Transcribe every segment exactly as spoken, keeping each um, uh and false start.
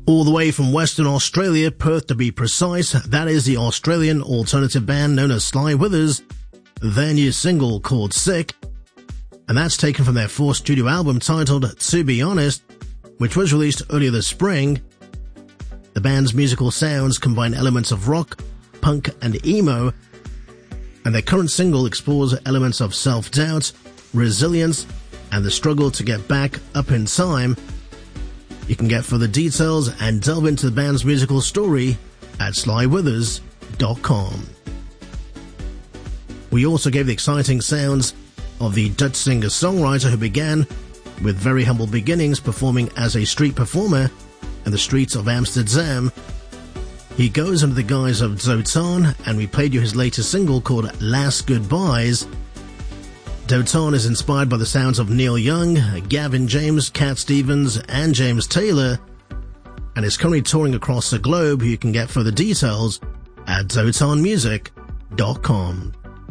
All the way from Western Australia, Perth to be precise, that is the Australian alternative band known as Sly Withers, their new single called Sick, and that's taken from their fourth studio album titled To Be Honest, which was released earlier this spring. The band's musical sounds combine elements of rock, punk and emo, and their current single explores elements of self-doubt, resilience, and the struggle to get back up in time. You can get further details and delve into the band's musical story at sly withers dot com. We also gave the exciting sounds of the Dutch singer-songwriter who began with very humble beginnings performing as a street performer in the streets of Amsterdam. He goes under the guise of Dotan, and we played you his latest single called Last Goodbyes. Dotan is inspired by the sounds of Neil Young, Gavin James, Cat Stevens, and James Taylor, and is currently touring across the globe. You can get further details at dotan music dot com.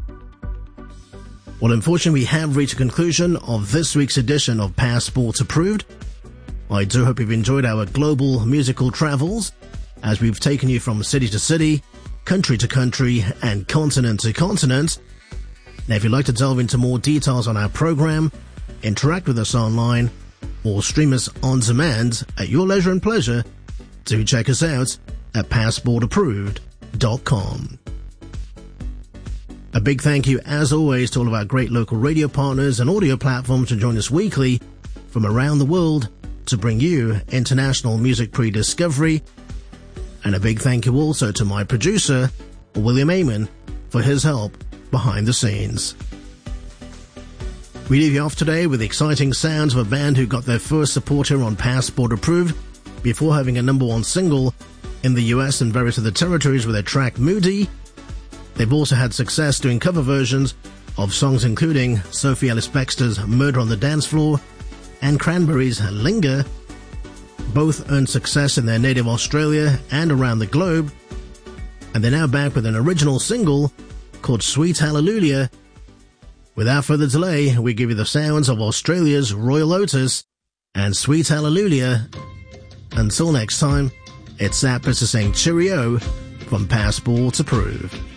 Well, unfortunately, we have reached a conclusion of this week's edition of Passport Approved. I do hope you've enjoyed our global musical travels as we've taken you from city to city, country to country, and continent to continent. Now, if you'd like to delve into more details on our program, interact with us online, or stream us on demand at your leisure and pleasure, do check us out at passport approved dot com. A big thank you, as always, to all of our great local radio partners and audio platforms who join us weekly from around the world to bring you international music pre-discovery. And a big thank you also to my producer, William Amon, for his help behind the scenes. We leave you off today with the exciting sounds of a band who got their first support here on Passport Approved before having a number one single in the U S and various other territories with their track Moody. They've also had success doing cover versions of songs including Sophie Ellis-Bextor's Murder on the Dance Floor and Cranberries' Linger. Both earned success in their native Australia and around the globe, and they're now back with an original single called Sweet Hallelujah. Without further delay, we give you the sounds of Australia's Royal Otis and Sweet Hallelujah. Until next time, it's Zap saying cheerio from Passport Approved.